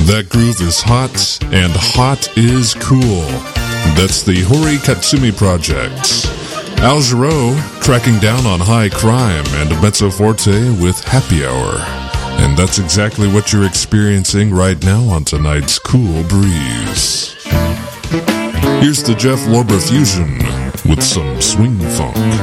That groove is hot, and hot is cool. That's the Hori Katsumi Project. Al Jarreau cracking down on high crime, and Mezzo Forte with Happy Hour. And that's exactly what you're experiencing right now on tonight's Cool Breeze. Here's the Jeff Lorber Fusion with some swing funk.